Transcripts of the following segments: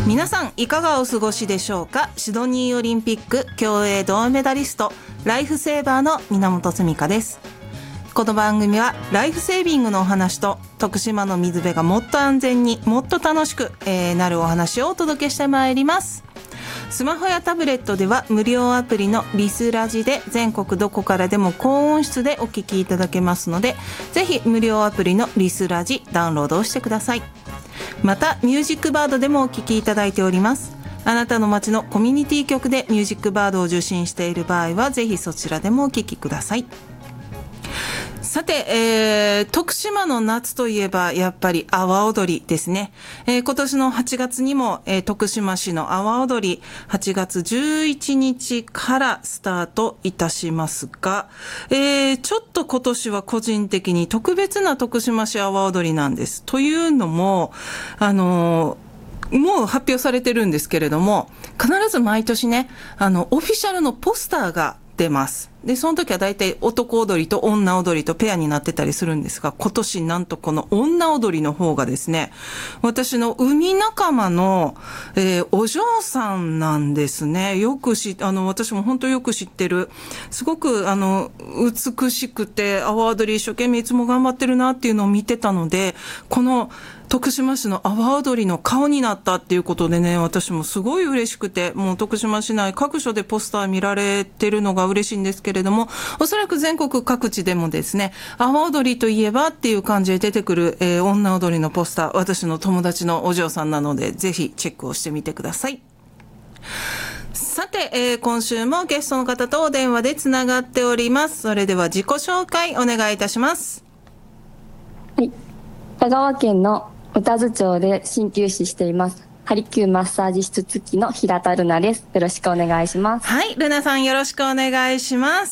皆さんいかがお過ごしでしょうか。シドニーオリンピック競泳銅メダリスト、ライフセーバーの源澄香です。この番組はライフセービングのお話と徳島の水辺がもっと安全にもっと楽しく、なるお話をお届けしてまいります。スマホやタブレットでは無料アプリのリスラジで全国どこからでも高音質でお聞きいただけますので、ぜひ無料アプリのリスラジダウンロードをしてください。またミュージックバードでもお聞きいただいております。あなたの街のコミュニティ局でミュージックバードを受信している場合はぜひそちらでもお聞きください。さて、徳島の夏といえばやっぱり阿波踊りですね。今年の8月にも、徳島市の阿波踊り8月11日からスタートいたしますが、ちょっと今年は個人的に特別な徳島市阿波踊りなんです。というのももう発表されてるんですけれども、必ず毎年ねオフィシャルのポスターが出ます。でその時はだいたい男踊りと女踊りとペアになってたりするんですが、今年なんとこの女踊りの方がですね、私の海仲間の、お嬢さんなんですね。私も本当よく知ってる、すごく美しくて阿波踊り一生懸命いつも頑張ってるなっていうのを見てたので、この徳島市の阿波踊りの顔になったっていうことでね、私もすごい嬉しくて、もう徳島市内各所でポスター見られてるのが嬉しいんですけれども、おそらく全国各地でもですね、阿波踊りといえばっていう感じで出てくる、女踊りのポスター、私の友達のお嬢さんなのでぜひチェックをしてみてください。さて、今週もゲストの方とお電話でつながっております。それでは自己紹介お願いいたします。 はい、香川県の宇多津町で鍼灸師していますハリキューマッサージ室付きの平田ルナです。よろしくお願いします。 はい、ルナさんよろしくお願いします。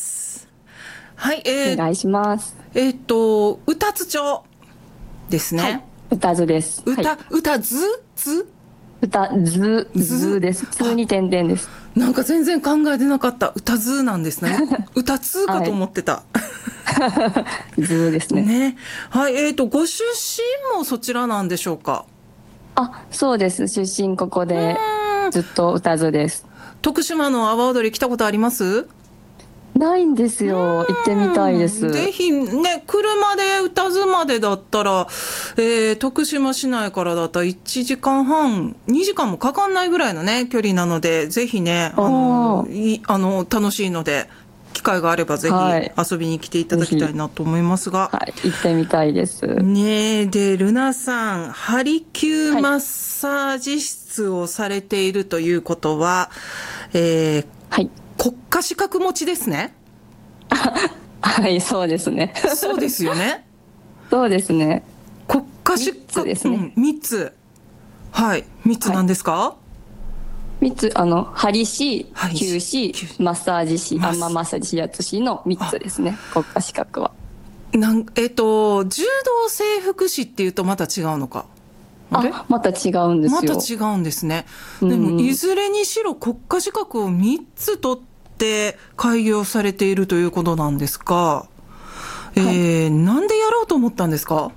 はい、 お願いします。 宇多津町ですね。 はい、宇多津です。 宇多津です。通に点々です。 なんか全然考えてなかった。宇多津なんですね。宇多津かと思ってた。 図ですね。 ね。はい、ご出身もそちらなんでしょうか。 あ、そうです。出身ここでずっと宇多津です。 徳島の阿波踊り来たことあります？ ないんですよ。行ってみたいです。 ぜひね、車で宇多津までだったら、徳島市内からだったら1時間半2時間もかかんないぐらいのね距離なので、ぜひね楽しいので機会があればぜひ遊びに来ていただきたいなと思いますが、 はい、行ってみたいですね。でルナさん、ハリキューマッサージ室をされているということは、はい、国家資格持ちですね。 はい、そうですね。 そうですよね。 そうですね。 国家資格ですね。 3つ。はい、3つなんですか？はい、 3つ、ハリ師、灸師、マッサージ師、マッサージ指圧師の3つですね。国家資格は。 柔道整復師っていうとまた違うのか。 また違うんですよ。 また違うんですね。でもいずれにしろ国家資格を3つ取って開業されているということなんですが、なんでやろうと思ったんですか？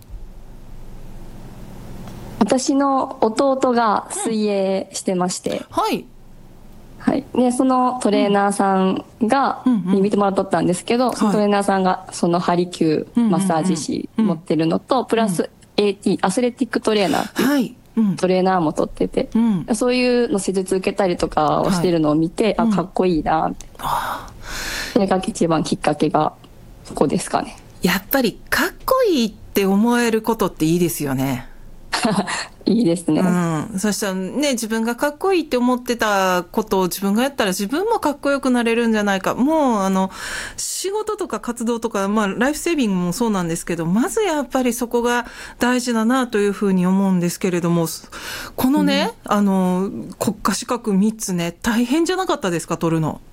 私の弟が水泳してまして、 はいはい、でそのトレーナーさんに見てもらっとったんですけど、そのトレーナーさんがそのハリキューマッサージ師持ってるのと、プラスAT アスレティックトレーナーっていうトレーナーも取ってて、そういうの施術受けたりとかをしてるのを見て、かっこいいなって、それが一番きっかけがそこですかね。 やっぱりかっこいいって思えることっていいですよね。 いいですね。 そしたらね、自分がかっこいいって思ってたことを自分がやったら自分もかっこよくなれるんじゃないか。もう仕事とか活動とか、ライフセービングもそうなんですけど、まずやっぱりそこが大事だなというふうに思うんですけれども、このね、国家資格3つね、大変じゃなかったですか、取るの。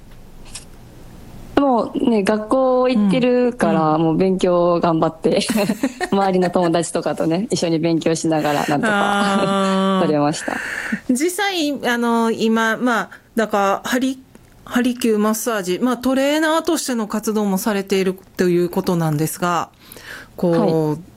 もうね、学校行ってるから、もう勉強頑張って周りの友達とかとね一緒に勉強しながらなんとか取れました。 実際今だからハリキューマッサージ、トレーナーとしての活動もされているということなんですが、